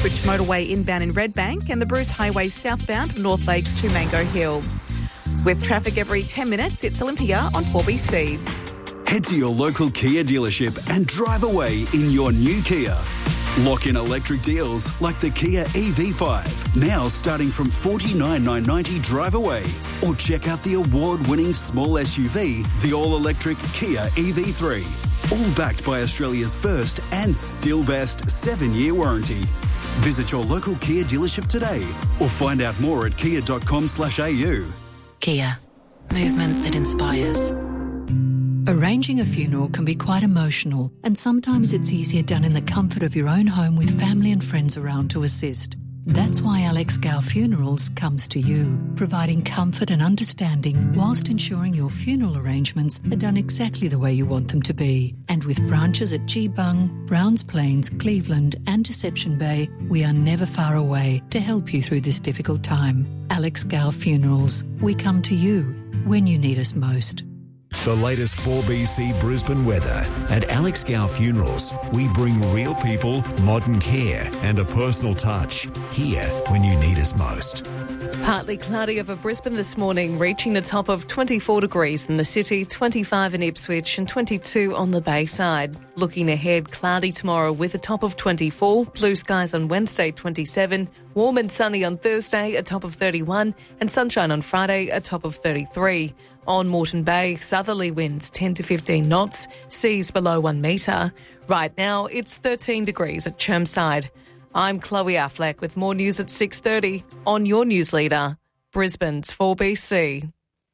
Lethbridge Motorway inbound in Redbank and the Bruce Highway southbound North Lakes to Mango Hill. With traffic every 10 minutes, it's Olympia on 4BC. Head to your local Kia dealership and drive away in your new Kia. Lock in electric deals like the Kia EV5, now starting from $49,990 drive away. Or check out the award-winning small SUV, the all-electric Kia EV3. All backed by Australia's first and still best 7-year warranty. Visit your local Kia dealership today or find out more at kia.com/au. Kia. Movement that inspires. Arranging a funeral can be quite emotional, and sometimes it's easier done in the comfort of your own home with family and friends around to assist. That's why Alex Gow Funerals comes to you, providing comfort and understanding whilst ensuring your funeral arrangements are done exactly the way you want them to be. And with branches at Geebung, Browns Plains, Cleveland and Deception Bay, we are never far away to help you through this difficult time. Alex Gow Funerals. We come to you when you need us most. The latest 4BC Brisbane weather. At Alex Gow Funerals, we bring real people, modern care and a personal touch. Here when you need us most. Partly cloudy over Brisbane this morning, reaching the top of 24 degrees in the city, 25 in Ipswich and 22 on the Bayside. Looking ahead, cloudy tomorrow with a top of 24, blue skies on Wednesday 27, warm and sunny on Thursday, a top of 31 and sunshine on Friday, a top of 33. On Moreton Bay, southerly winds 10 to 15 knots, seas below 1 metre. Right now, it's 13 degrees at Chermside. I'm Chloe Affleck with more news at 6:30 on your news leader, Brisbane's 4BC.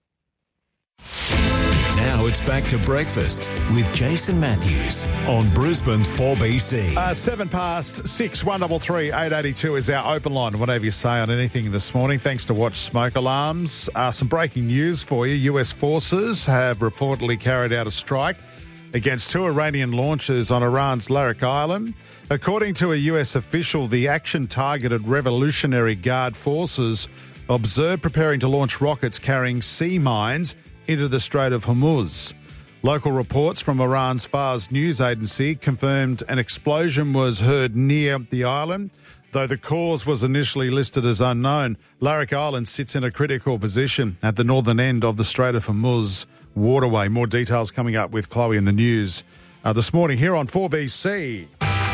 Now it's back to breakfast with Jason Matthews on Brisbane's 4BC. 6:07, 133 882 is our open line. Whatever you say on anything this morning, thanks to Watch Smoke Alarms. Some breaking news for you. US forces have reportedly carried out a strike against 2 Iranian launches on Iran's Larak Island. According to a US official, the action targeted Revolutionary Guard forces observed preparing to launch rockets carrying sea mines into the Strait of Hormuz. Local reports from Iran's Fars news agency confirmed an explosion was heard near the island, though the cause was initially listed as unknown. Larak Island sits in a critical position at the northern end of the Strait of Hormuz waterway. More details coming up with Chloe in the news this morning here on 4BC.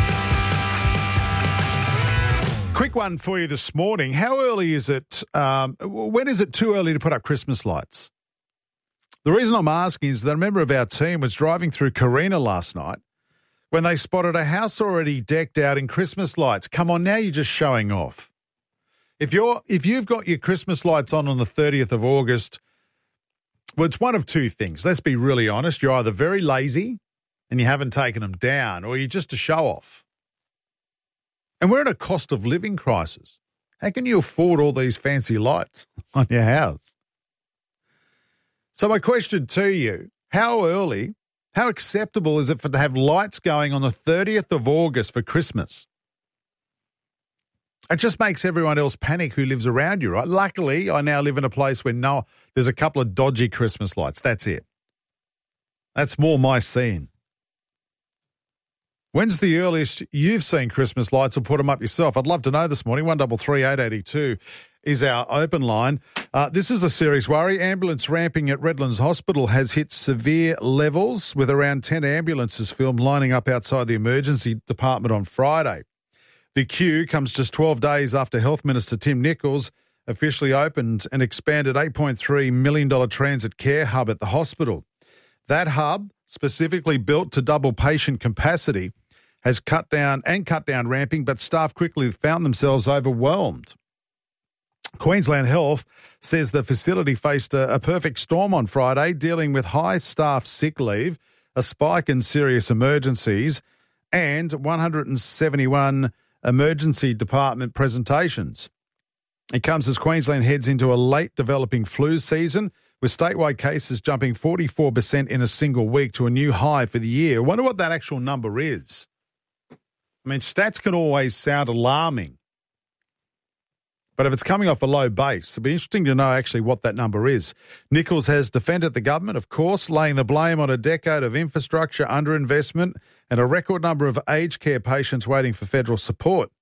Quick one for you this morning. How early is it? When is it too early to put up Christmas lights? The reason I'm asking is that a member of our team was driving through Carina last night when they spotted a house already decked out in Christmas lights. Come on, now you're just showing off. If you've got your Christmas lights on the 30th of August, well, it's one of two things. Let's be really honest. You're either very lazy and you haven't taken them down, or you're just a show-off. And we're in a cost of living crisis. How can you afford all these fancy lights on your house? So my question to you, how acceptable is it to have lights going on the 30th of August for Christmas? It just makes everyone else panic who lives around you, right? Luckily, I now live in a place where there's a couple of dodgy Christmas lights. That's it. That's more my scene. When's the earliest you've seen Christmas lights or put them up yourself? I'd love to know this morning. 133 882 is our open line. This is a serious worry. Ambulance ramping at Redlands Hospital has hit severe levels with around 10 ambulances filmed lining up outside the emergency department on Friday. The queue comes just 12 days after Health Minister Tim Nicholls officially opened an expanded $8.3 million transit care hub at the hospital. That hub, specifically built to double patient capacity, has cut down ramping, but staff quickly found themselves overwhelmed. Queensland Health says the facility faced a perfect storm on Friday, dealing with high staff sick leave, a spike in serious emergencies, and 171 emergency department presentations. It comes as Queensland heads into a late developing flu season, with statewide cases jumping 44% in a single week to a new high for the year. I wonder what that actual number is. I mean, stats can always sound alarming, but if it's coming off a low base, it'd be interesting to know actually what that number is. Nicholls has defended the government, of course, laying the blame on a decade of infrastructure underinvestment and a record number of aged care patients waiting for federal support.